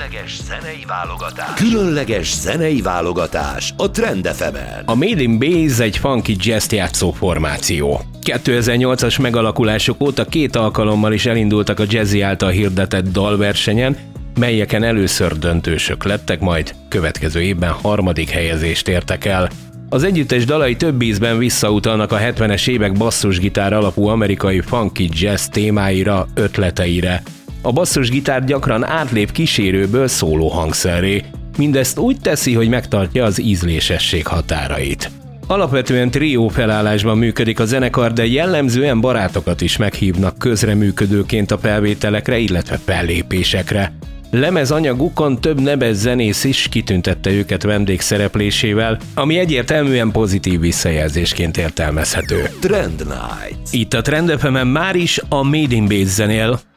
Különleges zenei válogatás a Trend FM-en. A Made in Base egy funky jazz játszó formáció. 2008-as megalakulásuk óta 2 alkalommal is elindultak a Jazzy által hirdetett dalversenyen, melyeken először döntősök lettek, majd következő évben 3. helyezést értek el. Az együttes dalai több ízben visszautalnak a 70-es évek basszusgitár alapú amerikai funky jazz témáira, ötleteire. A basszusgitár gyakran átlép kísérőből szóló hangszerré, mindezt úgy teszi, hogy megtartja az ízlésesség határait. Alapvetően trió felállásban működik a zenekar, de jellemzően barátokat is meghívnak közreműködőként a felvételekre, illetve fellépésekre. Lemezanyagukon több neves zenész is kitüntette őket vendégszereplésével, ami egyértelműen pozitív visszajelzésként értelmezhető. Trend Night. Itt a Trend FM-en már is a Made in Base zenél,